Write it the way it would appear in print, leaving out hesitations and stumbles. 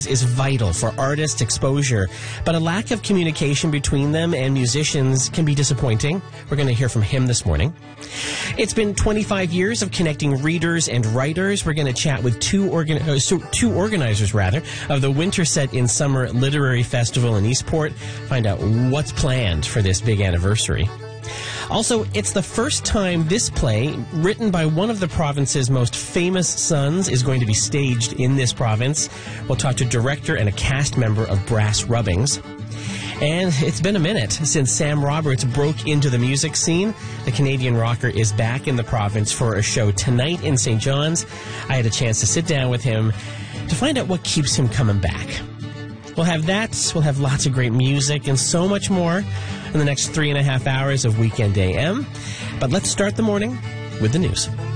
is vital for artist exposure, but a lack of communication between them and musicians can be disappointing. We're going to hear from him this morning. It's been 25 years of connecting readers and writers. We're going to chat with two organizers of the Winterset in Summer Literary Festival in Eastport. Find out what's planned for this big anniversary. Also, it's the first time this play, written by one of the province's most famous sons, is going to be staged in this province. We'll talk to director and a cast member of Brass Rubbings. And it's been a minute since Sam Roberts broke into the music scene. The Canadian rocker is back in the province for a show tonight in St. John's. I had a chance to sit down with him to find out what keeps him coming back. We'll have that. We'll have lots of great music and so much more in the next 3.5 hours of Weekend AM. But let's start the morning with the news.